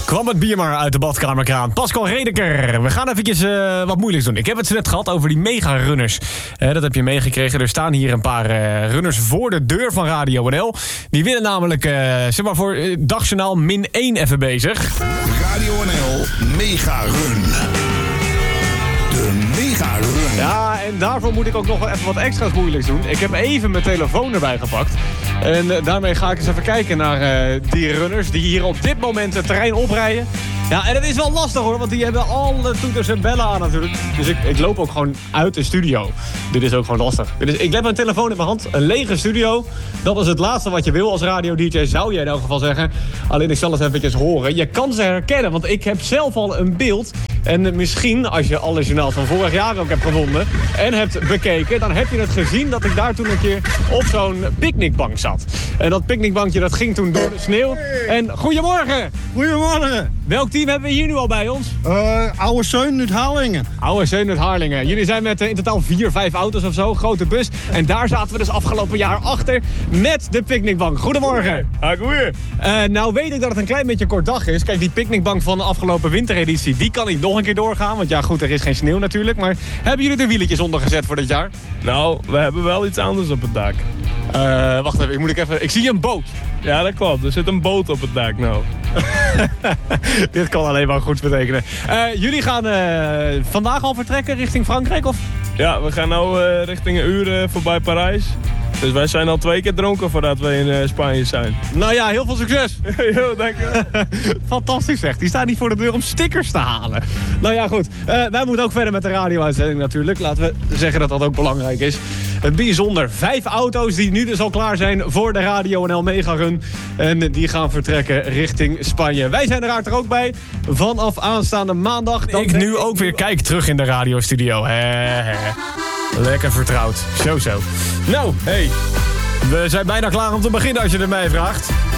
Kwam het bier maar uit de badkamerkraan. Pascal Redeker, we gaan eventjes wat moeilijks doen. Ik heb het zo net gehad over die mega-runners. Dat heb je meegekregen. Er staan hier een paar runners voor de deur van Radio NL. Die willen namelijk, zeg maar voor Dagjournaal -1 even bezig. Radio NL Mega-run. De Mega-run. Ja, en daarvoor moet ik ook nog wel even wat extra's moeilijks doen. Ik heb even mijn telefoon erbij gepakt. En daarmee ga ik eens even kijken naar die runners die hier op dit moment het terrein oprijden. Ja, en het is wel lastig hoor, want die hebben alle toeters en bellen aan natuurlijk. Dus ik loop ook gewoon uit de studio. Dit is ook gewoon lastig. Dus ik heb mijn telefoon in mijn hand, een lege studio. Dat is het laatste wat je wil als radio-dj, zou je in elk geval zeggen. Alleen ik zal het eventjes horen. Je kan ze herkennen, want ik heb zelf al een beeld. En misschien, als je alle journaals van vorig jaar ook hebt gevonden en hebt bekeken, dan heb je het gezien dat ik daar toen een keer op zo'n picknickbank zat. En dat picknickbankje dat ging toen door de sneeuw. En goedemorgen! Goedemorgen. Welk team hebben we hier nu al bij ons? Oude Zeun uit Harlingen. Oude Zeun uit Harlingen. Jullie zijn met in totaal 4-5 auto's of zo, grote bus. En daar zaten we dus afgelopen jaar achter met de picknickbank. Goedemorgen. Goeie. Nou weet ik dat het een klein beetje kort dag is. Kijk, die picknickbank van de afgelopen wintereditie, die kan niet nog een keer doorgaan. Want ja goed, er is geen sneeuw natuurlijk. Maar hebben jullie er wieletjes onder gezet voor dit jaar? Nou, we hebben wel iets anders op het dak. Wacht even, ik zie een boot. Ja, dat klopt. Er zit een boot op het dak nou. Dit kan alleen maar goed betekenen. Jullie gaan vandaag al vertrekken richting Frankrijk? Of? Ja, we gaan nou richting een uur voorbij Parijs. Dus wij zijn al 2 keer dronken voordat we in Spanje zijn. Nou ja, heel veel succes. Jo, dankjewel. Fantastisch zeg. Die staan niet voor de deur om stickers te halen. Nou ja, goed. Wij moeten ook verder met de radio-uitzending natuurlijk. Laten we zeggen dat dat ook belangrijk is. Bijzonder. 5 auto's die nu dus al klaar zijn voor de Radio NL Mega-run. En die gaan vertrekken richting Spanje. Wij zijn er uiteraard ook bij. Vanaf aanstaande maandag. Ik nu ook weer kijk terug in de radiostudio. Lekker vertrouwd. Zo. Nou, hey. We zijn bijna klaar om te beginnen als je er mij vraagt.